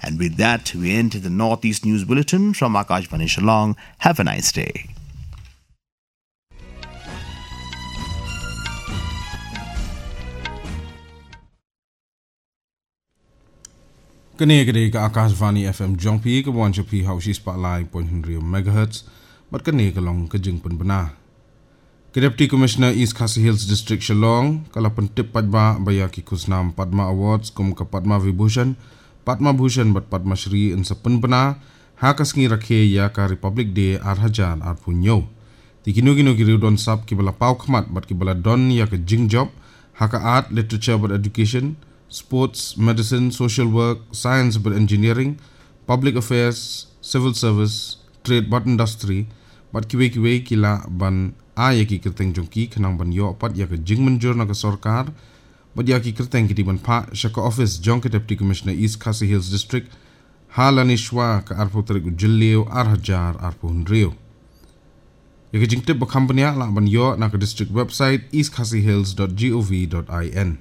And with that, we end the Northeast News Bulletin from Akashvani Shillong. Have a nice day. Kene ka Akashvani FM Jongpi ka wan chapi haushi spotlight 0.3 megahertz but kene ka long ka jingpun bana. Deputy Commissioner East Khasi Hills District Shillong kalapan tip Padma bayaki kusnam Padma Awards kum ka Padma Vibhushan but Padma Shri in sapun bana hakas ngi rakhe ya ka Republic Day arhajan arpunyo. Tikinu giri don sab ki bala pau khmat but ki bala don ya ka jing job haka art literature but education sports, medicine, social work, science but engineering, public affairs, civil service, trade but industry, but kiwe kila ban ayaki kerteng jongki khenang ban yo pat ya ka jingman jor na ka sarkar, but ya ki kerteng kiti ban pa shaka office jong ka Deputy Commissioner East Khasi Hills District halanishwa ka arpo tarik jilleo arhajar arpo hundreo. Ya ka jingtip ba company la ban yo na ka district website eastkhasihills.gov.in.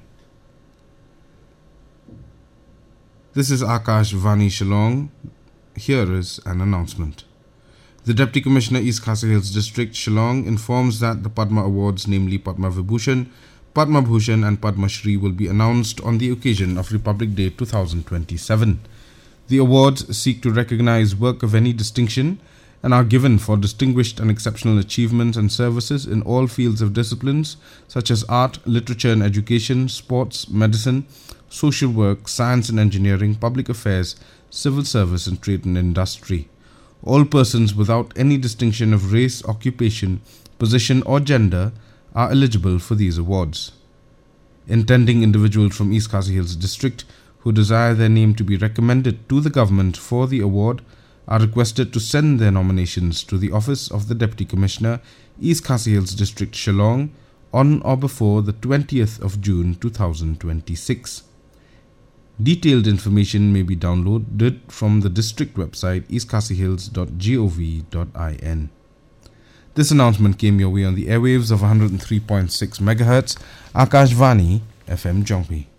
This is Akashvani Shillong. Here is an announcement. The Deputy Commissioner East Khasi Hills District Shillong informs that the Padma Awards, namely Padma Vibhushan, Padma Bhushan and Padma Shri, will be announced on the occasion of Republic Day 2027. The awards seek to recognize work of any distinction and are given for distinguished and exceptional achievements and services in all fields of disciplines such as art, literature and education, sports, medicine, social work, science and engineering, public affairs, civil service and trade and industry. All persons without any distinction of race, occupation, position or gender are eligible for these awards. Intending individuals from East Khasi Hills District who desire their name to be recommended to the government for the award are requested to send their nominations to the office of the Deputy Commissioner, East Khasi Hills District Shillong on or before the 20th of June 2026. Detailed information may be downloaded from the district website eastkhasihills.gov.in. This announcement came your way on the airwaves of 103.6 MHz, Akashvani FM Jongpi.